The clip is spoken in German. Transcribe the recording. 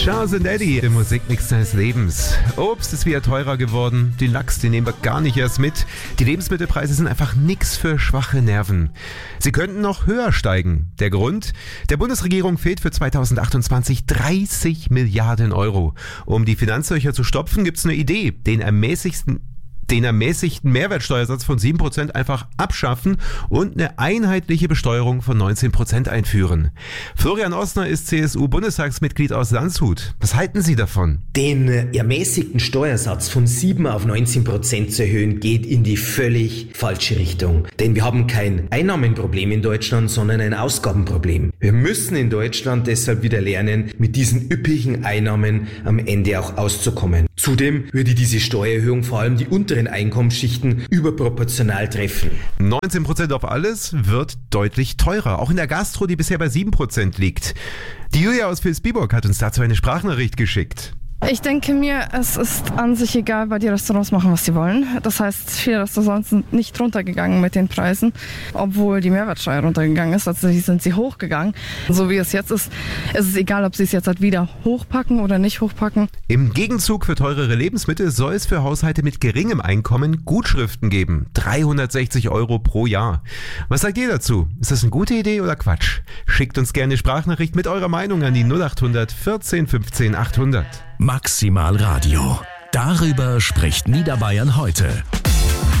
Charles & Eddie im Musikmix deines Lebens. Obst ist wieder teurer geworden, den Lachs, den nehmen wir gar nicht erst mit. Die Lebensmittelpreise sind einfach nix für schwache Nerven. Sie könnten noch höher steigen. Der Grund? Der Bundesregierung fehlt für 2028 30 Milliarden Euro. Um die Finanzlöcher zu stopfen, gibt's eine Idee, den ermäßigten Mehrwertsteuersatz von 7% einfach abschaffen und eine einheitliche Besteuerung von 19% einführen. Florian Ostner ist CSU-Bundestagsmitglied aus Landshut. Was halten Sie davon? Den ermäßigten Steuersatz von 7 auf 19% zu erhöhen, geht in die völlig falsche Richtung. Denn wir haben kein Einnahmenproblem in Deutschland, sondern ein Ausgabenproblem. Wir müssen in Deutschland deshalb wieder lernen, mit diesen üppigen Einnahmen am Ende auch auszukommen. Zudem würde diese Steuererhöhung vor allem die unteren Einkommensschichten überproportional treffen. 19% auf alles wird deutlich teurer, auch in der Gastro, die bisher bei 7% liegt. Die Julia aus Vilsbiburg hat uns dazu eine Sprachnachricht geschickt. Ich denke mir, es ist an sich egal, weil die Restaurants machen, was sie wollen. Das heißt, viele Restaurants sind nicht runtergegangen mit den Preisen, obwohl die Mehrwertsteuer runtergegangen ist. Also sind sie hochgegangen. So wie es jetzt ist, ist es egal, ob sie es jetzt halt wieder hochpacken oder nicht hochpacken. Im Gegenzug für teurere Lebensmittel soll es für Haushalte mit geringem Einkommen Gutschriften geben. 360 Euro pro Jahr. Was sagt ihr dazu? Ist das eine gute Idee oder Quatsch? Schickt uns gerne Sprachnachricht mit eurer Meinung an die 0800 14 15 800. Maximal Radio. Darüber spricht Niederbayern heute.